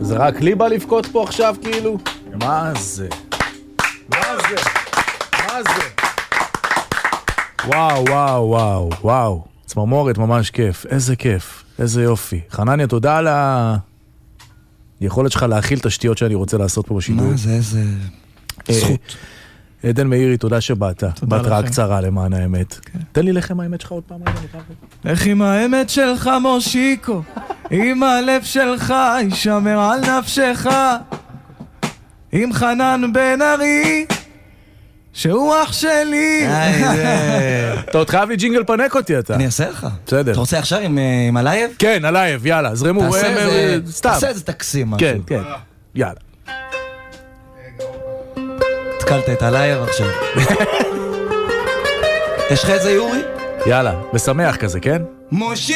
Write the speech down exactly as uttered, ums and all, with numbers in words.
זה רק לי בא לבכות פה עכשיו כאילו? מה זה? מה זה? מה זה? וואו, וואו, וואו, וואו. צמרמורת, ממש כיף. איזה כיף. איזה יופי. חנניה, תודה על היכולת שלך להכיל את השטויות שאני רוצה לעשות פה בשידור. מה זה, איזה זכות. עדן מאירי, תודה שבאת. בהתראה קצרה למען האמת. תן לי לחם האמת שלך עוד פעם. לך עם האמת שלך מושיקו, עם הלב שלך ישמר על נפשך, עם חנן בן ארי שהוא אח שלי. אתה עוד חייב לי ג'ינגל פנק אותי אתה. אני אעשה לך. בסדר. אתה רוצה עכשיו עם הלייב? כן, הלייב, יאללה, זרמו. תעשה איזה תקסים משהו. כן, כן, יאללה. התקלת את הלייב עכשיו. יש לך איזה יורי? יאללה, משמח כזה, כן? מושי